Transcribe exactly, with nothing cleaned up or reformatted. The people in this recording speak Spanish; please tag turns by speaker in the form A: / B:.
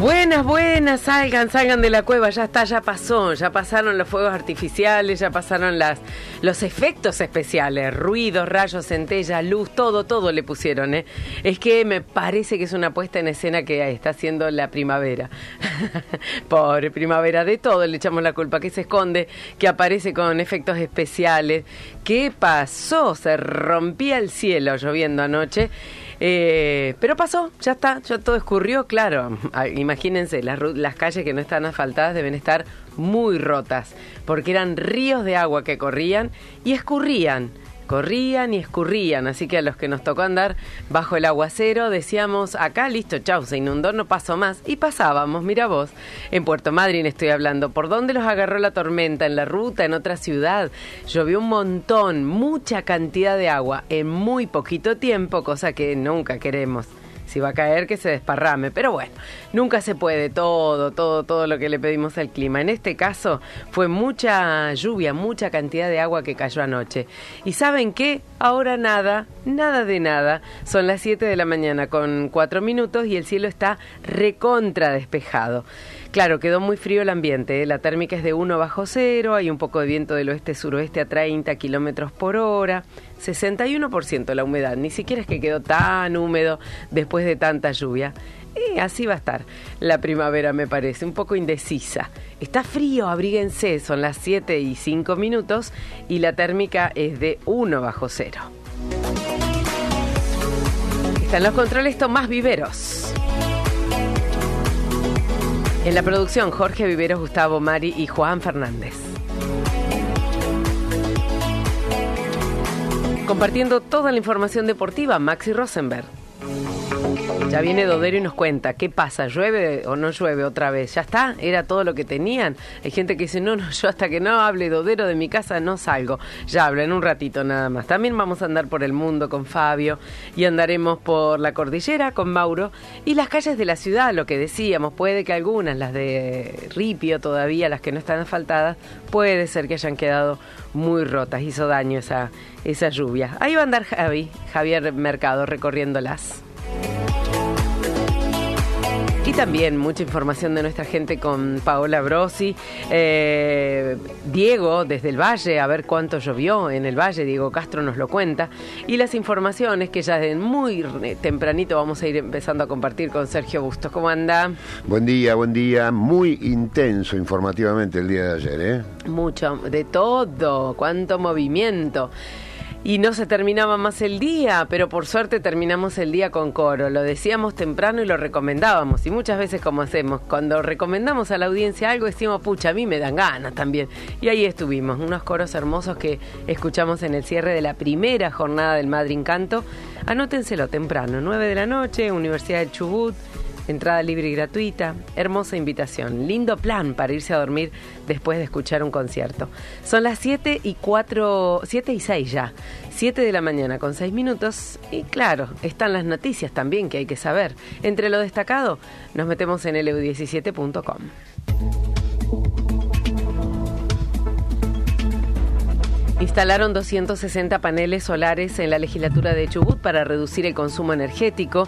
A: Buenas, buenas, salgan, salgan de la cueva, ya está, ya pasó, ya pasaron los fuegos artificiales, ya pasaron las, los efectos especiales, ruidos, rayos, centellas, luz, todo, todo le pusieron, ¿eh? Es que me parece que es una puesta en escena que está haciendo la primavera. Pobre primavera, de todo le echamos la culpa, que se esconde, que aparece con efectos especiales. ¿Qué pasó? Se rompía el cielo lloviendo anoche. Eh, pero pasó, ya está, ya todo escurrió, claro. Imagínense, las, las calles que no están asfaltadas deben estar muy rotas, porque eran ríos de agua que corrían y escurrían. Corrían y escurrían, así que a los que nos tocó andar bajo el aguacero decíamos, acá listo, chau, se inundó, no pasó más, y pasábamos, mira vos, en Puerto Madryn estoy hablando, ¿por dónde los agarró la tormenta? En la ruta, en otra ciudad, llovió un montón, mucha cantidad de agua, en muy poquito tiempo, cosa que nunca queremos. Si va a caer, que se desparrame. Pero bueno, nunca se puede todo, todo, todo lo que le pedimos al clima. En este caso fue mucha lluvia, mucha cantidad de agua que cayó anoche. ¿Y saben qué? Ahora nada, nada de nada. Son las siete de la mañana con cuatro minutos y el cielo está recontra despejado. Claro, quedó muy frío el ambiente, ¿eh? La térmica es de uno bajo cero, hay un poco de viento del oeste-suroeste a treinta kilómetros por hora, sesenta y uno por ciento la humedad, ni siquiera es que quedó tan húmedo después de tanta lluvia. Y así va a estar la primavera, me parece, un poco indecisa. Está frío, abríguense, son las siete y cinco minutos y la térmica es de uno bajo cero. Están los controles Tomás Viveros. En la producción, Jorge Viveros, Gustavo Mari y Juan Fernández. Compartiendo toda la información deportiva, Maxi Rosenberg. Ya viene Dodero y nos cuenta qué pasa, llueve o no llueve otra vez. Ya está, era todo lo que tenían. Hay gente que dice, no, no, yo hasta que no hable Dodero de mi casa no salgo. Ya habla en un ratito nada más. También vamos a andar por el mundo con Fabio y andaremos por la cordillera con Mauro y las calles de la ciudad, lo que decíamos, puede que algunas, las de Ripio todavía, las que no están asfaltadas, puede ser que hayan quedado muy rotas, hizo daño esa, esa lluvia. Ahí va a andar Javi, Javier Mercado recorriéndolas. Y también mucha información de nuestra gente con Paola Brosi, eh, Diego desde el Valle, a ver cuánto llovió en el Valle, Diego Castro nos lo cuenta, y las informaciones que ya de muy tempranito vamos a ir empezando a compartir con Sergio Bustos. ¿Cómo anda?
B: Buen día, buen día, muy intenso informativamente el día de ayer, ¿eh?
A: Mucho, de todo, cuánto movimiento. Y no se terminaba más el día, pero por suerte terminamos el día con coro. Lo decíamos temprano y lo recomendábamos. Y muchas veces como hacemos, cuando recomendamos a la audiencia algo, decimos, pucha, a mí me dan ganas también. Y ahí estuvimos, unos coros hermosos que escuchamos en el cierre de la primera jornada del Madryn Canto. Anótenselo temprano, nueve de la noche, Universidad del Chubut. Entrada libre y gratuita, hermosa invitación, lindo plan para irse a dormir después de escuchar un concierto. Son las siete y cuatro, siete y seis ya, siete de la mañana con seis minutos y claro, están las noticias también que hay que saber. Entre lo destacado, nos metemos en L U diecisiete punto com. Instalaron doscientos sesenta paneles solares en la legislatura de Chubut para reducir el consumo energético.